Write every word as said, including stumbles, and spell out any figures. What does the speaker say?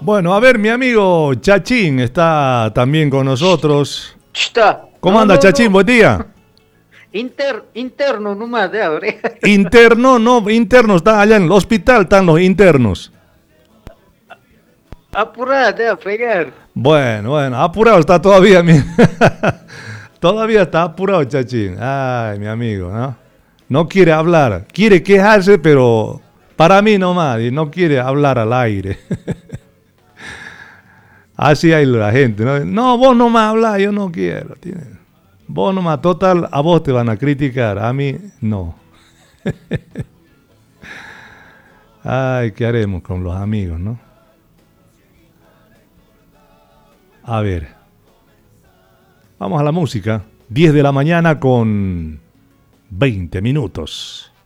Bueno, a ver, mi amigo Chachín está también con nosotros. Está. ¿Cómo No, anda, no, Chachín? no. Buen día. Inter, interno nomás de ahora. Interno, no, interno, está allá en el hospital, están los internos. Apurate a pegar. Bueno, bueno, apurado está todavía, mi... todavía está apurado, Chachín. Ay, mi amigo, ¿no? No quiere hablar, quiere quejarse, pero para mí nomás, y no quiere hablar al aire. Así hay la gente, ¿no? No, vos nomás hablás, yo no quiero. Tiene... Vos nomás, total, a vos te van a criticar, a mí no. Ay, ¿qué haremos con los amigos, no? A ver, vamos a la música. diez de la mañana con veinte minutos.